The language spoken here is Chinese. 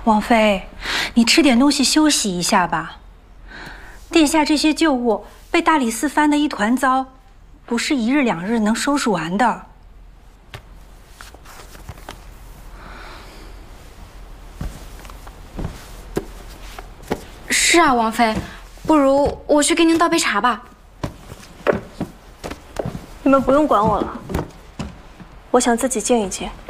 王妃，你吃点东西休息一下吧。殿下这些旧物被大理寺翻得一团糟，不是1日2日能收拾完的。 是啊，王妃，不如我去给您倒杯茶吧。 你们不用管我了，我想自己静一静。